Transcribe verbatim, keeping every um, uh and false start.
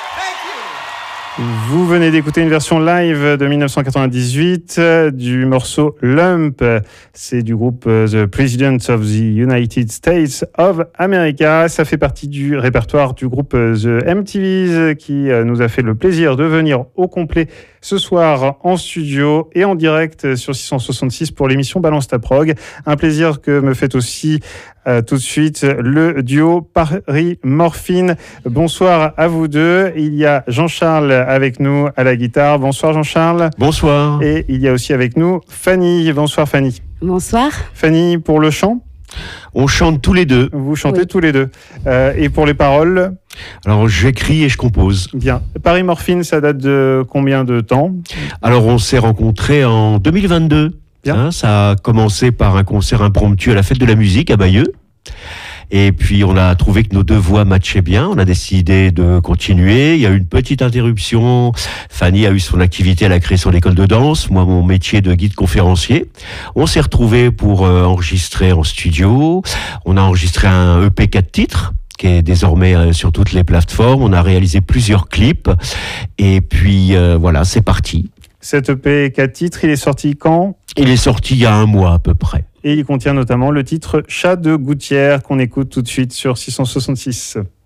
Vous venez d'écouter une version live de dix-neuf cent quatre-vingt-dix-huit du morceau Lump. C'est du groupe The President of the United States of America. Ça fait partie du répertoire du groupe The M T V's qui nous a fait le plaisir de venir au complet ce soir en studio et en direct sur six cent soixante-six pour l'émission Balance ta prog. Un plaisir que me fait aussi euh, tout de suite le duo Paris Morphine. Bonsoir à vous deux. Il y a Jean-Charles avec nous à la guitare. Bonsoir Jean-Charles. Bonsoir. Et il y a aussi avec nous Fanny. Bonsoir Fanny. Bonsoir. Fanny pour le chant. On chante tous les deux. Vous chantez oui. tous les deux. Euh, et pour les paroles? Alors j'écris et je compose. Bien. Paris Morphine, ça date de combien de temps? Alors on s'est rencontrés en deux mille vingt-deux. Bien. Hein, ça a commencé par un concert impromptu à la Fête de la Musique à Bayeux. Et puis on a trouvé que nos deux voix matchaient bien, on a décidé de continuer. Il y a eu une petite interruption. Fanny a eu son activité, elle a créé son école de danse, moi mon métier de guide conférencier. On s'est retrouvés pour euh, enregistrer en studio. On a enregistré un E P quatre titres qui est désormais euh, sur toutes les plateformes. On a réalisé plusieurs clips et puis euh, voilà, c'est parti. Cet E P quatre titres, il est sorti quand? Il est sorti il y a un mois à peu près. Et il contient notamment le titre Chat de Gouttière qu'on écoute tout de suite sur six cent soixante-six.